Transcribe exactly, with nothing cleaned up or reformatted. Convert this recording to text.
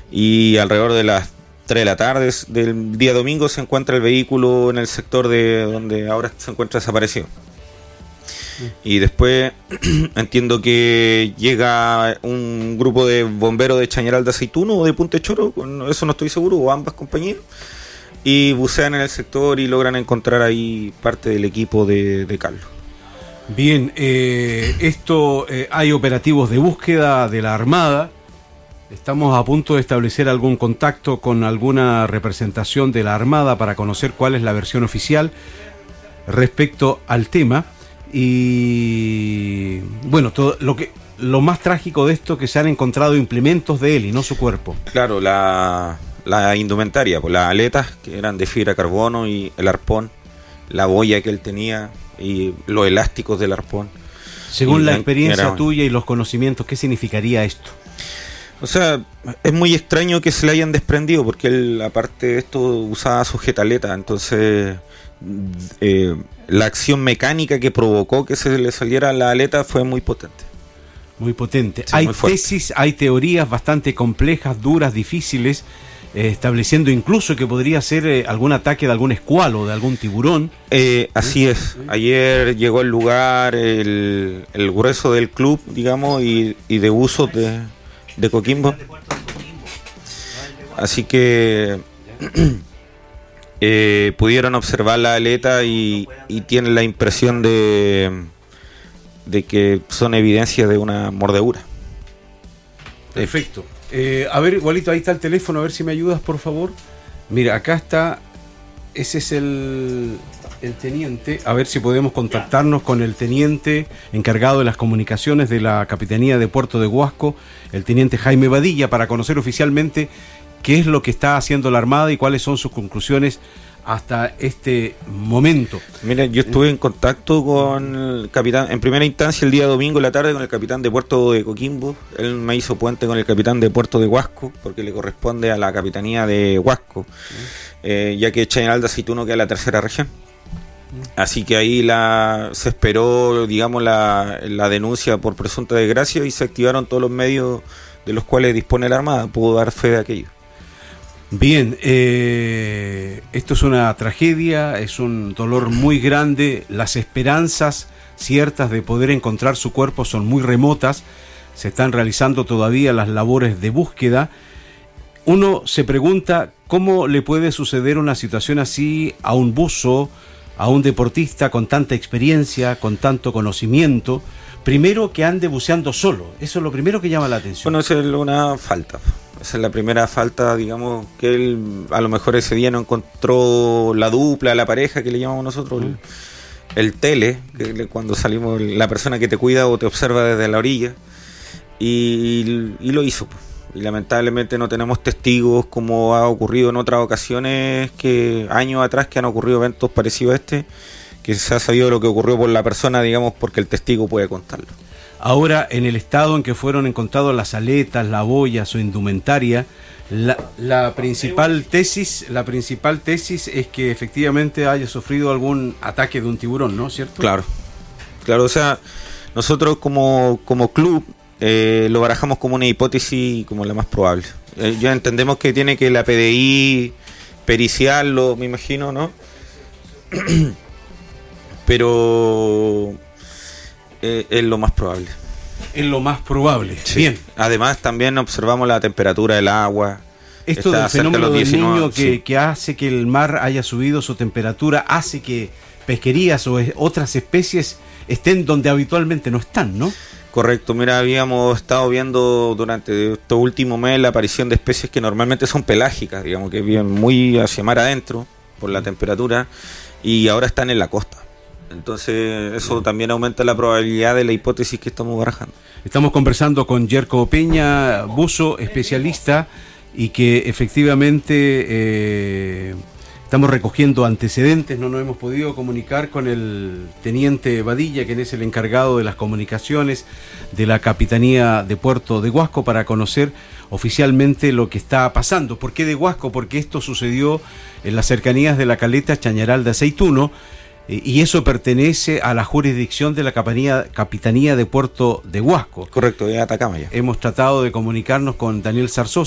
y alrededor de las tres de la tarde del día domingo se encuentra el vehículo en el sector de donde ahora se encuentra desaparecido. Y después entiendo que llega un grupo de bomberos de Chañaral de Aceituno o de Punta Choro, eso no estoy seguro, o ambas compañías, y bucean en el sector y logran encontrar ahí parte del equipo de, de Carlos. Bien, eh, esto eh, hay operativos de búsqueda de la Armada. Estamos a punto de establecer algún contacto con alguna representación de la Armada para conocer cuál es la versión oficial respecto al tema. Y bueno, todo lo que lo más trágico de esto es que se han encontrado implementos de él y no su cuerpo. Claro, la, la indumentaria, pues las aletas que eran de fibra de carbono y el arpón, la boya que él tenía y los elásticos del arpón. Según y la la, experiencia era, tuya y los conocimientos, ¿qué significaría esto? O sea, es muy extraño que se le hayan desprendido porque él, aparte de esto, usaba sujetaleta, entonces eh, la acción mecánica que provocó que se le saliera la aleta fue muy potente. Muy potente. Sí, hay muy fuerte. tesis, hay teorías bastante complejas, duras, difíciles, eh, estableciendo incluso que podría ser eh, algún ataque de algún escualo, de algún tiburón. Eh, así ¿Eh? es. Ayer llegó al lugar el, el grueso del club, digamos, y, y de uso de... de Coquimbo, así que eh, pudieron observar la aleta y, y tienen la impresión de de que son evidencias de una mordedura. Perfecto. Eh, a ver, igualito, ahí está el teléfono, a ver si me ayudas, por favor. Mira, acá está, ese es el, el teniente, a ver si podemos contactarnos con el teniente encargado de las comunicaciones de la Capitanía de Puerto de Huasco, el teniente Jaime Badilla, para conocer oficialmente qué es lo que está haciendo la Armada y cuáles son sus conclusiones hasta este momento. Mira, yo estuve en contacto con el capitán, en primera instancia el día domingo en la tarde con el capitán de Puerto de Coquimbo. Él me hizo puente con el capitán de Puerto de Huasco, porque le corresponde a la Capitanía de Huasco, eh, ya que Chañaral de Aceituno queda en la tercera región. Así que ahí la se esperó, digamos, la, la denuncia por presunta desgracia y se activaron todos los medios de los cuales dispone la Armada. Pudo dar fe de aquello. Bien, eh, esto es una tragedia, es un dolor muy grande, las esperanzas ciertas de poder encontrar su cuerpo son muy remotas, se están realizando todavía las labores de búsqueda. Uno se pregunta cómo le puede suceder una situación así a un buzo, a un deportista con tanta experiencia, con tanto conocimiento. Primero, que ande buceando solo, eso es lo primero que llama la atención. Bueno, esa es una falta. Esa es la primera falta, digamos, que él a lo mejor ese día no encontró la dupla, la pareja que le llamamos nosotros, el, el tele, que cuando salimos, la persona que te cuida o te observa desde la orilla, y, y lo hizo. Y lamentablemente no tenemos testigos como ha ocurrido en otras ocasiones, que años atrás que han ocurrido eventos parecidos a este, que se ha sabido lo que ocurrió por la persona, digamos, porque el testigo puede contarlo. Ahora, en el estado en que fueron encontradas las aletas, la boya, su indumentaria, la, la principal tesis, la principal tesis es que efectivamente haya sufrido algún ataque de un tiburón, ¿no? ¿Cierto? Claro, claro, o sea, nosotros como, como club eh, lo barajamos como una hipótesis como la más probable. Eh, ya entendemos que tiene que la P D I periciarlo, me imagino, ¿no? Pero Eh, es lo más probable. Es lo más probable. Sí. Bien. Además, también observamos la temperatura del agua. Esto Está del cerca fenómeno de los del diecinueve, niño que, sí. que hace que el mar haya subido su temperatura, hace que pesquerías o es, otras especies estén donde habitualmente no están, ¿no? Correcto. Mira, habíamos estado viendo durante estos últimos meses la aparición de especies que normalmente son pelágicas, digamos, que viven muy hacia mar adentro por la temperatura, y ahora están en la costa. Entonces eso también aumenta la probabilidad de la hipótesis que estamos barajando. Estamos conversando con Yerko Peña, buzo especialista, y que efectivamente eh, estamos recogiendo antecedentes. No nos hemos podido comunicar con el teniente Badilla, quien es el encargado de las comunicaciones de la Capitanía de Puerto de Huasco, para conocer oficialmente lo que está pasando. ¿Por qué de Huasco? Porque esto sucedió en las cercanías de la caleta Chañaral de Aceituno, y eso pertenece a la jurisdicción de la Capitanía, Capitanía de Puerto de Huasco. Correcto, es Atacama ya. Hemos tratado de comunicarnos con Daniel Zarzó,